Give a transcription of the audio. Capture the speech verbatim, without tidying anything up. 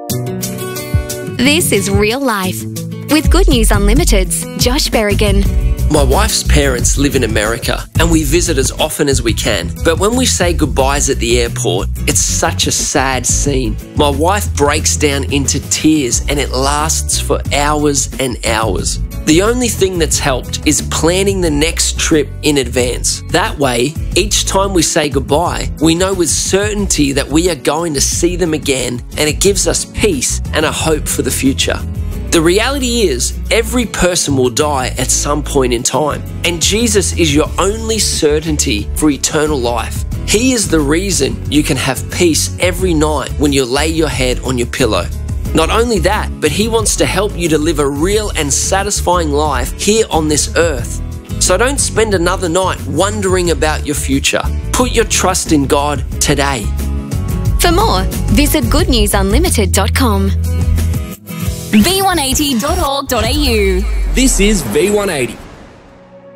This is Real Life with Good News Unlimited's Josh Berrigan. My wife's parents live in America and we visit as often as we can. But when we say goodbyes at the airport, it's such a sad scene. My wife breaks down into tears and it lasts for hours and hours. The only thing that's helped is planning the next trip in advance. That way, each time we say goodbye, we know with certainty that we are going to see them again, and it gives us peace and a hope for the future. The reality is, every person will die at some point in time, and Jesus is your only certainty for eternal life. He is the reason you can have peace every night when you lay your head on your pillow. Not only that, but He wants to help you to live a real and satisfying life here on this earth. So don't spend another night wondering about your future. Put your trust in God today. For more, visit good news unlimited dot com. v one eighty dot org dot a u. This is V one eighty.